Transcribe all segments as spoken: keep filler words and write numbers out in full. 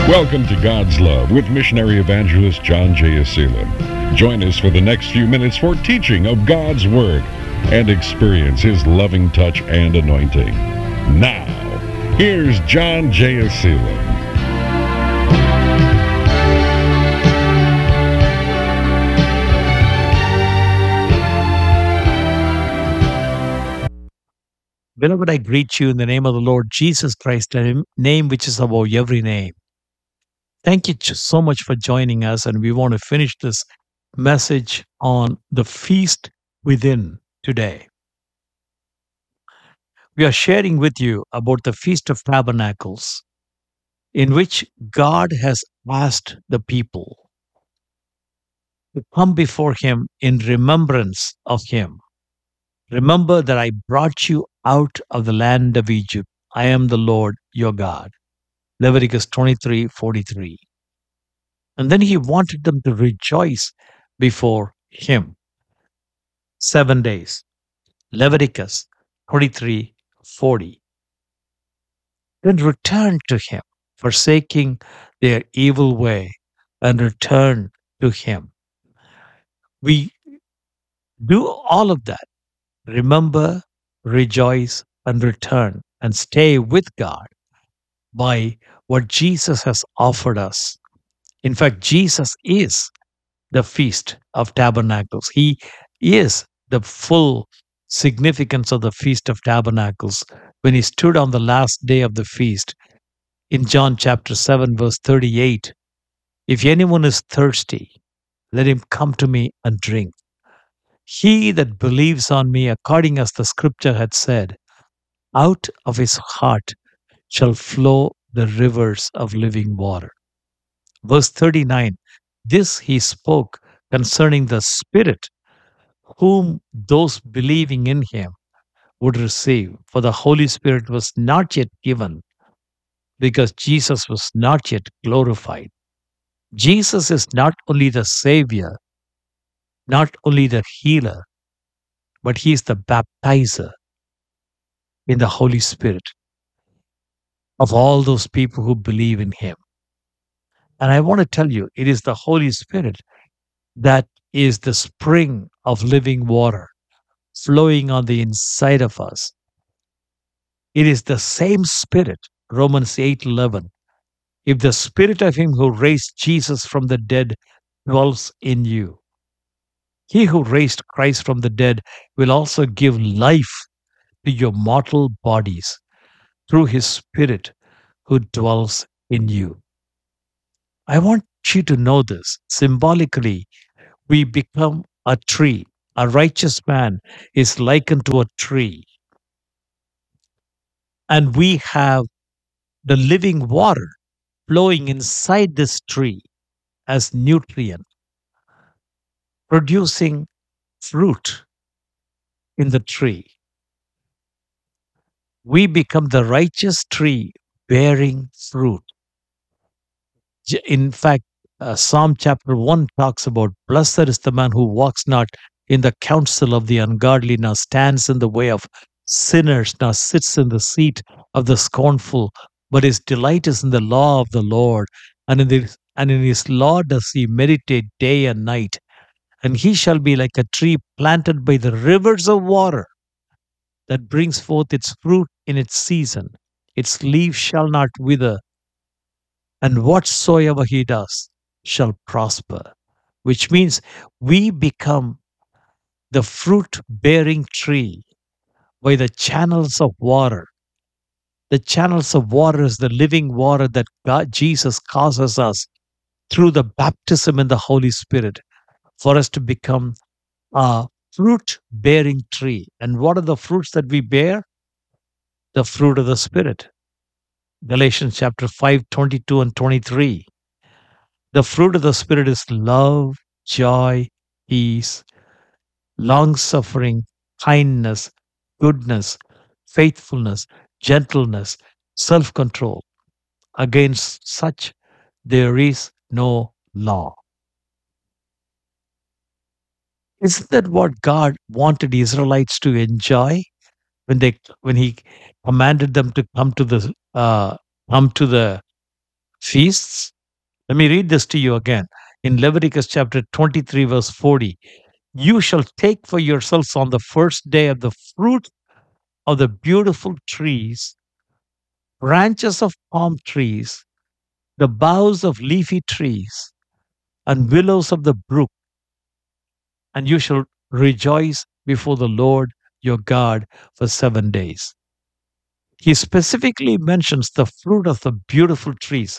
Welcome to God's Love with missionary evangelist John J. Aselim. Join us for the next few minutes for teaching of God's Word and experience His loving touch and anointing. Now, here's John J. Aselim. Beloved, I greet you in the name of the Lord Jesus Christ, the name which is above every name. Thank you so much for joining us, and we want to finish this message on the feast within today. We are sharing with you about the Feast of Tabernacles, in which God has asked the people to come before Him in remembrance of Him. Remember that I brought you out of the land of Egypt. I am the Lord your God. Leviticus twenty-three forty-three. And then He wanted them to rejoice before Him. Seven days. Leviticus twenty-three forty. Then return to Him, forsaking their evil way, and return to Him. We do all of that. Remember, rejoice, and return, and stay with God by what Jesus has offered us. In fact, Jesus is the Feast of Tabernacles. He is the full significance of the Feast of Tabernacles when He stood on the last day of the feast. In John chapter seven, verse thirty-eight, if anyone is thirsty, let him come to me and drink. He that believes on me, according as the scripture had said, out of his heart shall flow the rivers of living water. Verse thirty-nine, this He spoke concerning the Spirit, whom those believing in Him would receive. For the Holy Spirit was not yet given, because Jesus was not yet glorified. Jesus is not only the Savior, not only the healer, but He is the baptizer in the Holy Spirit of all those people who believe in Him. And I want to tell you, it is the Holy Spirit that is the spring of living water flowing on the inside of us. It is the same Spirit, Romans eight eleven. If the Spirit of Him who raised Jesus from the dead dwells in you, He who raised Christ from the dead will also give life to your mortal bodies through His Spirit who dwells in you. I want you to know this. Symbolically, we become a tree. A righteous man is likened to a tree. And we have the living water flowing inside this tree as nutrient, producing fruit in the tree. We become the righteous tree bearing fruit. In fact, uh, Psalm chapter one talks about, blessed is the man who walks not in the counsel of the ungodly, nor stands in the way of sinners, nor sits in the seat of the scornful, but his delight is in the law of the Lord, and in, the, and in His law does he meditate day and night. And he shall be like a tree planted by the rivers of water, that brings forth its fruit in its season. Its leaf shall not wither, and whatsoever he does shall prosper. Which means we become the fruit-bearing tree by the channels of water. The channels of water is the living water that God, Jesus causes us through the baptism in the Holy Spirit for us to become a fruit-bearing tree. And what are the fruits that we bear? The fruit of the Spirit. Galatians chapter five, twenty-two and twenty-three. The fruit of the Spirit is love, joy, peace, long-suffering, kindness, goodness, faithfulness, gentleness, self-control. Against such there is no law. Isn't that what God wanted the Israelites to enjoy when they when He commanded them to come to the uh, come to the feasts. Let me read this to you again. In Leviticus chapter twenty-three, verse forty, you shall take for yourselves on the first day of the fruit of the beautiful trees, branches of palm trees, the boughs of leafy trees, and willows of the brook, and you shall rejoice before the Lord your God for seven days. He specifically mentions the fruit of the beautiful trees.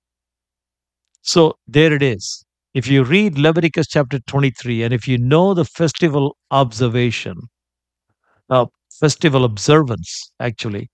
So there it is. If you read Leviticus chapter twenty-three, and if you know the festival observation, uh, festival observance, actually,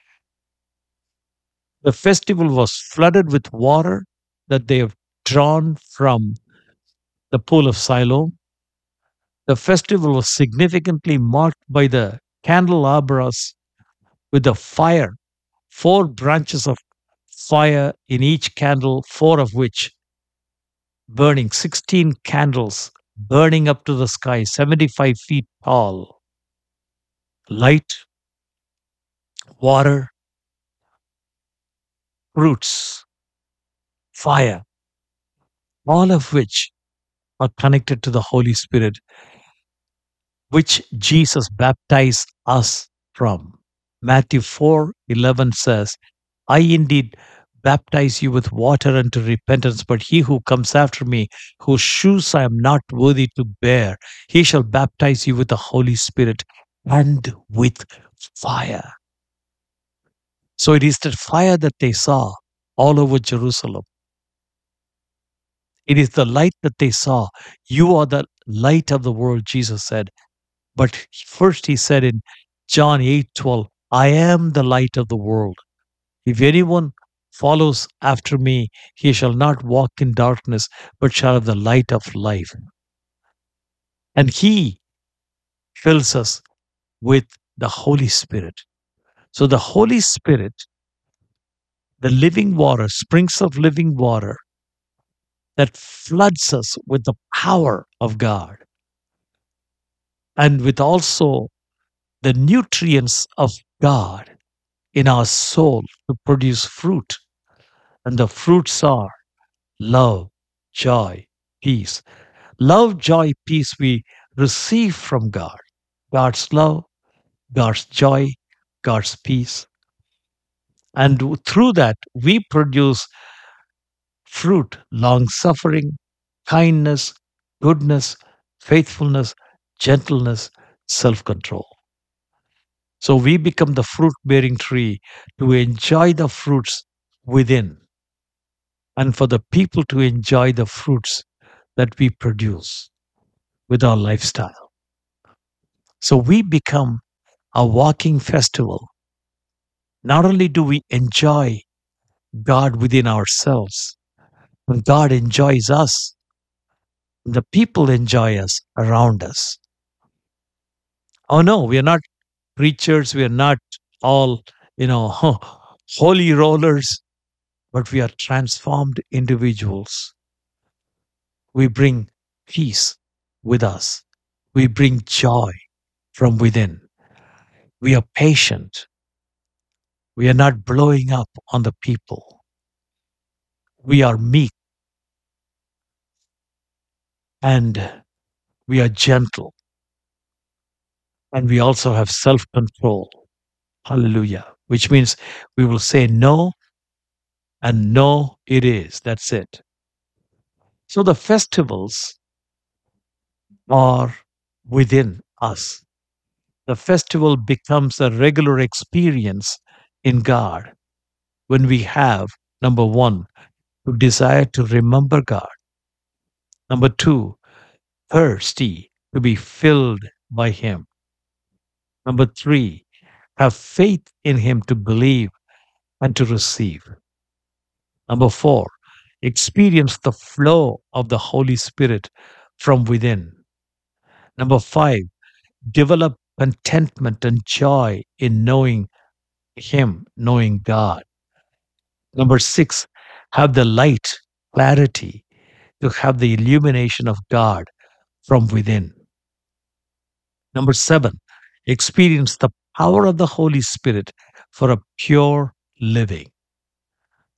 the festival was flooded with water that they have drawn from the pool of Siloam. The festival was significantly marked by the candelabras with the fire, four branches of fire in each candle, four of which burning, sixteen candles burning up to the sky, seventy-five feet tall. Light, water, fruits, fire, all of which are connected to the Holy Spirit, which Jesus baptized us from. Matthew four eleven says, I indeed baptize you with water unto repentance, but he who comes after me, whose shoes I am not worthy to bear, he shall baptize you with the Holy Spirit and with fire. So it is that fire that they saw all over Jerusalem. It is the light that they saw. You are the light of the world, Jesus said. But first he said in John eight twelve, I am the light of the world. If anyone follows after me, he shall not walk in darkness, but shall have the light of life. And he fills us with the Holy Spirit. So the Holy Spirit, the living water, springs of living water that floods us with the power of God and with also the nutrients of God in our soul to produce fruit. And the fruits are love, joy, peace. Love, joy, peace we receive from God. God's love, God's joy, God's peace. And through that, we produce fruit, long suffering, kindness, goodness, faithfulness, gentleness, self control. So we become the fruit bearing tree to enjoy the fruits within and for the people to enjoy the fruits that we produce with our lifestyle. So we become a walking festival. Not only do we enjoy God within ourselves, but God enjoys us. The people enjoy us around us. Oh no, we are not preachers. We are not all, you know, holy rollers, but we are transformed individuals. We bring peace with us. We bring joy from within. We are patient. We are not blowing up on the people. We are meek. And we are gentle. And we also have self control. Hallelujah. Which means we will say no and no, it is. That's it. So the festivals are within us. The festival becomes a regular experience in God when we have, number one, to desire to remember God. Number two, thirsty to be filled by Him. Number three, have faith in Him to believe and to receive. Number four, experience the flow of the Holy Spirit from within. Number five, develop contentment and joy in knowing Him, knowing God. Number six, have the light, clarity to have the illumination of God from within. Number seven, experience the power of the Holy Spirit for a pure living.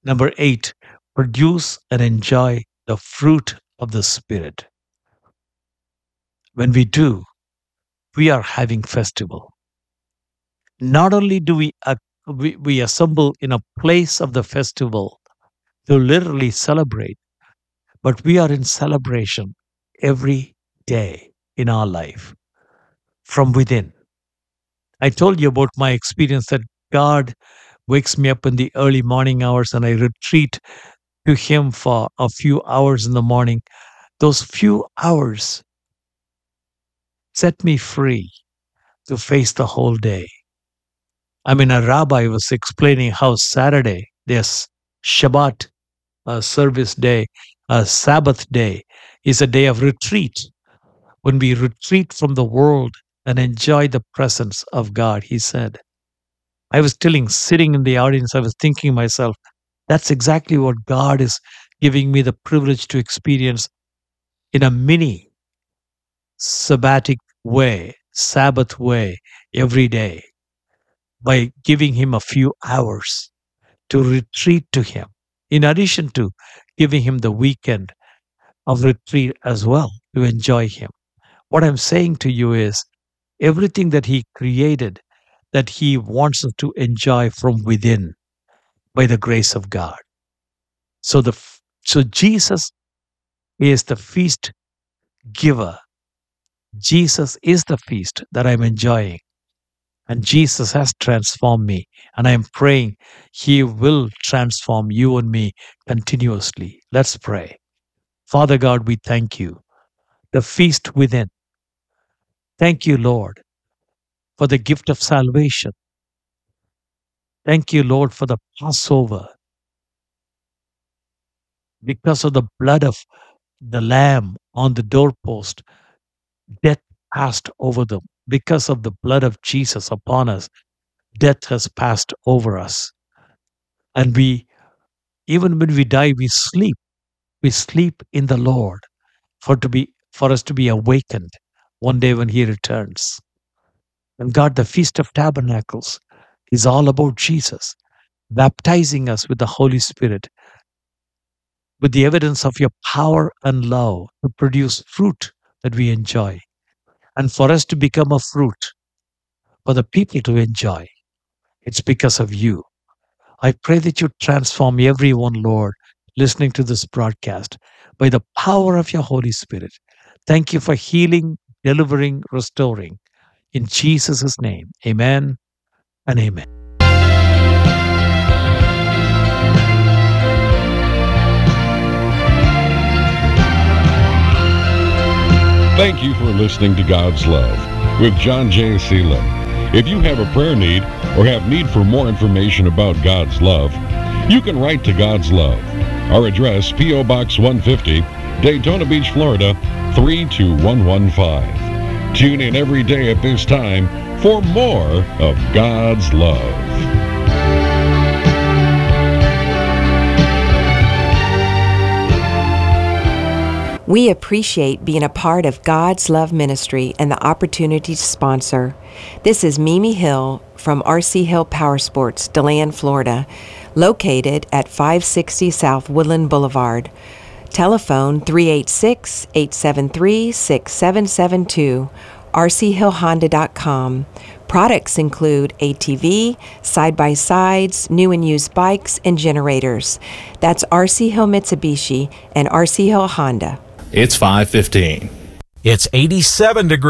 Number eight, produce and enjoy the fruit of the Spirit. When we do, we are having festival. Not only do we, uh, we, we assemble in a place of the festival to literally celebrate, but we are in celebration every day in our life from within. I told you about my experience that God wakes me up in the early morning hours and I retreat to Him for a few hours in the morning. Those few hours set me free to face the whole day. I mean, a rabbi was explaining how Saturday, this Shabbat uh, service day, a Sabbath day, is a day of retreat. When we retreat from the world and enjoy the presence of God, he said. I was telling, sitting in the audience, I was thinking myself, that's exactly what God is giving me the privilege to experience in a mini sabbatic way, Sabbath way, every day, by giving Him a few hours to retreat to Him, in addition to giving Him the weekend of retreat as well, to enjoy Him. What I'm saying to you is, everything that He created, that He wants us to enjoy from within by the grace of God. So the so Jesus is the feast giver. Jesus is the feast that I'm enjoying. And Jesus has transformed me. And I am praying He will transform you and me continuously. Let's pray. Father God, we thank you. The feast within. Thank you, Lord, for the gift of salvation. Thank you, Lord, for the Passover. Because of the blood of the Lamb on the doorpost, death passed over them. Because of the blood of Jesus upon us, death has passed over us. And we, even when we die, we sleep. We sleep in the Lord for to be for us to be awakened one day when He returns. And God, the Feast of Tabernacles is all about Jesus, baptizing us with the Holy Spirit, with the evidence of your power and love to produce fruit that we enjoy. And for us to become a fruit for the people to enjoy, it's because of you. I pray that you transform everyone, Lord, listening to this broadcast by the power of your Holy Spirit. Thank you for healing, delivering, restoring. In Jesus' name, amen and amen. Thank you for listening to God's Love with John J. Seelan. If you have a prayer need or have need for more information about God's Love, you can write to God's Love. Our address, P O Box one fifty, Daytona Beach, Florida, three two one one five. Tune in every day at this time for more of God's Love. We appreciate being a part of God's Love Ministry and the opportunity to sponsor. This is Mimi Hill from R C Hill Power Sports, DeLand, Florida, located at five sixty South Woodland Boulevard. Telephone three eight six, eight seven three, six seven seven two, r c hill honda dot com. Products include A T V, side-by-sides, new and used bikes, and generators. That's R C Hill Mitsubishi and R C Hill Honda. It's five fifteen. It's eighty-seven degrees.